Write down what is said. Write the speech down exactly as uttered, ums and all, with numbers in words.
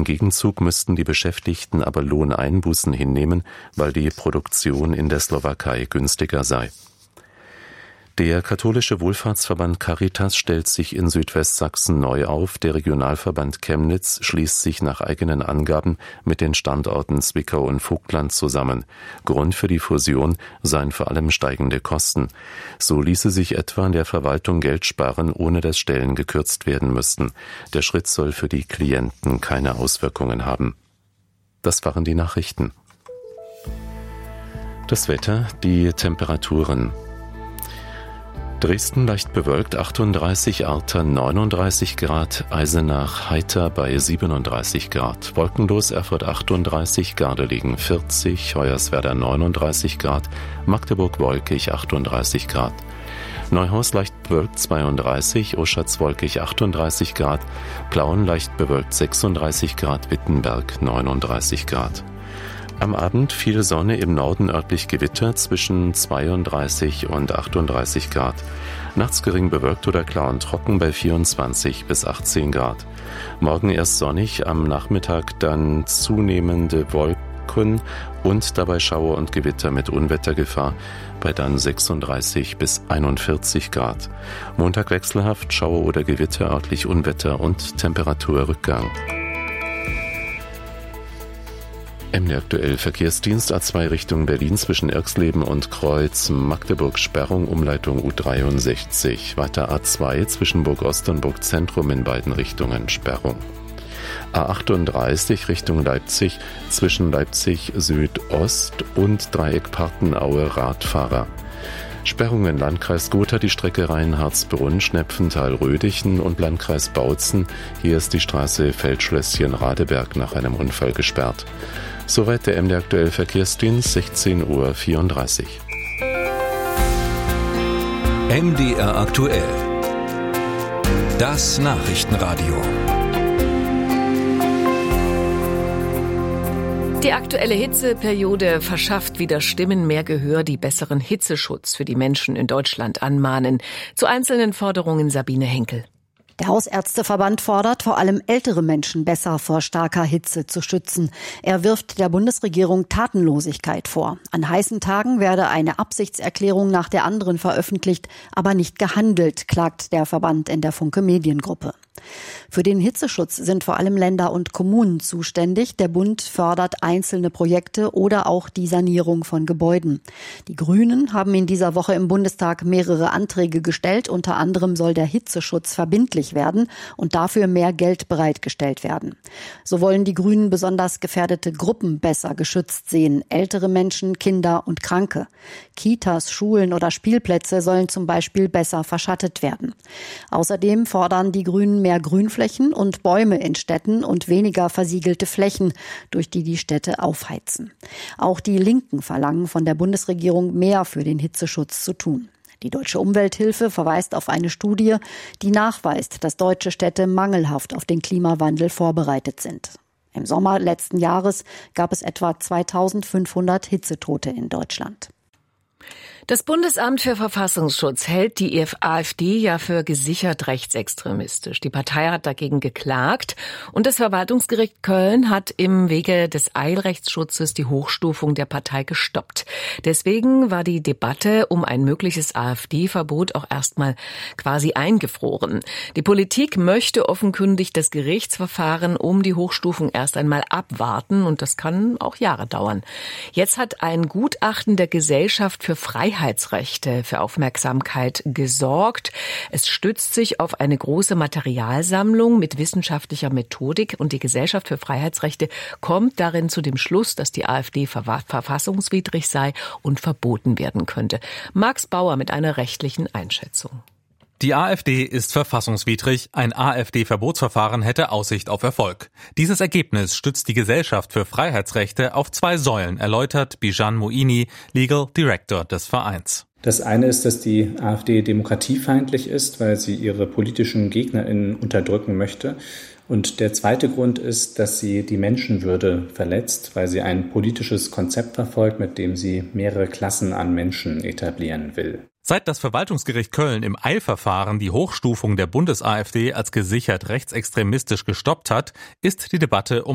Gegenzug müssten die Beschäftigten aber Lohneinbußen hinnehmen, weil die Produktion in der Slowakei günstiger sei. Der katholische Wohlfahrtsverband Caritas stellt sich in Südwestsachsen neu auf. Der Regionalverband Chemnitz schließt sich nach eigenen Angaben mit den Standorten Zwickau und Vogtland zusammen. Grund für die Fusion seien vor allem steigende Kosten. So ließe sich etwa in der Verwaltung Geld sparen, ohne dass Stellen gekürzt werden müssten. Der Schritt soll für die Klienten keine Auswirkungen haben. Das waren die Nachrichten. Das Wetter, die Temperaturen. Dresden leicht bewölkt achtunddreißig, Arter neununddreißig Grad, Eisenach heiter bei siebenunddreißig Grad, wolkenlos Erfurt achtunddreißig, Gardelegen vierzig, Hoyerswerda neununddreißig Grad, Magdeburg wolkig achtunddreißig Grad, Neuhaus leicht bewölkt zweiunddreißig, Oschatz wolkig achtunddreißig Grad, Plauen leicht bewölkt sechsunddreißig Grad, Wittenberg neununddreißig Grad. Am Abend viel Sonne, im Norden örtlich Gewitter zwischen zweiunddreißig und achtunddreißig Grad. Nachts gering bewölkt oder klar und trocken bei vierundzwanzig bis achtzehn Grad. Morgen erst sonnig, am Nachmittag dann zunehmende Wolken und dabei Schauer und Gewitter mit Unwettergefahr bei dann sechsunddreißig bis einundvierzig Grad. Montag wechselhaft, Schauer oder Gewitter, örtlich Unwetter und Temperaturrückgang. M D aktuell Verkehrsdienst A zwei Richtung Berlin zwischen Irxleben und Kreuz Magdeburg Sperrung, Umleitung U dreiundsechzig. Weiter A zwei zwischen Burg Ost und Burg Zentrum in beiden Richtungen Sperrung. A achtunddreißig Richtung Leipzig zwischen Leipzig Südost und Dreieck Partenaue Radfahrer. Sperrungen Landkreis Gotha, die Strecke Rheinhardsbrunn, Schnepfenthal, Rödichen und Landkreis Bautzen. Hier ist die Straße Feldschlösschen-Radeberg nach einem Unfall gesperrt. Soweit der M D aktuell Verkehrsdienst, sechzehn Uhr vierunddreißig. M D R aktuell. Das Nachrichtenradio. Die aktuelle Hitzeperiode verschafft wieder Stimmen mehr Gehör, die besseren Hitzeschutz für die Menschen in Deutschland anmahnen. Zu einzelnen Forderungen Sabine Henkel. Der Hausärzteverband fordert, vor allem ältere Menschen besser vor starker Hitze zu schützen. Er wirft der Bundesregierung Tatenlosigkeit vor. An heißen Tagen werde eine Absichtserklärung nach der anderen veröffentlicht, aber nicht gehandelt, klagt der Verband in der Funke Mediengruppe. Für den Hitzeschutz sind vor allem Länder und Kommunen zuständig. Der Bund fördert einzelne Projekte oder auch die Sanierung von Gebäuden. Die Grünen haben in dieser Woche im Bundestag mehrere Anträge gestellt. Unter anderem soll der Hitzeschutz verbindlich werden und dafür mehr Geld bereitgestellt werden. So wollen die Grünen besonders gefährdete Gruppen besser geschützt sehen. Ältere Menschen, Kinder und Kranke. Kitas, Schulen oder Spielplätze sollen zum Beispiel besser verschattet werden. Außerdem fordern die Grünen mehr Grünflächen und Bäume in Städten und weniger versiegelte Flächen, durch die die Städte aufheizen. Auch die Linken verlangen von der Bundesregierung mehr für den Hitzeschutz zu tun. Die Deutsche Umwelthilfe verweist auf eine Studie, die nachweist, dass deutsche Städte mangelhaft auf den Klimawandel vorbereitet sind. Im Sommer letzten Jahres gab es etwa zweitausendfünfhundert Hitzetote in Deutschland. Das Bundesamt für Verfassungsschutz hält die AfD ja für gesichert rechtsextremistisch. Die Partei hat dagegen geklagt und das Verwaltungsgericht Köln hat im Wege des Eilrechtsschutzes die Hochstufung der Partei gestoppt. Deswegen war die Debatte um ein mögliches AfD-Verbot auch erstmal quasi eingefroren. Die Politik möchte offenkundig das Gerichtsverfahren um die Hochstufung erst einmal abwarten und das kann auch Jahre dauern. Jetzt hat ein Gutachten der Gesellschaft für Freiheitsrechte für Aufmerksamkeit gesorgt. Es stützt sich auf eine große Materialsammlung mit wissenschaftlicher Methodik und die Gesellschaft für Freiheitsrechte kommt darin zu dem Schluss, dass die AfD verfassungswidrig sei und verboten werden könnte. Max Bauer mit einer rechtlichen Einschätzung. Die AfD ist verfassungswidrig, ein AfD-Verbotsverfahren hätte Aussicht auf Erfolg. Dieses Ergebnis stützt die Gesellschaft für Freiheitsrechte auf zwei Säulen, erläutert Bijan Moini, Legal Director des Vereins. Das eine ist, dass die AfD demokratiefeindlich ist, weil sie ihre politischen GegnerInnen unterdrücken möchte. Und der zweite Grund ist, dass sie die Menschenwürde verletzt, weil sie ein politisches Konzept verfolgt, mit dem sie mehrere Klassen an Menschen etablieren will. Seit das Verwaltungsgericht Köln im Eilverfahren die Hochstufung der Bundes-AfD als gesichert rechtsextremistisch gestoppt hat, ist die Debatte um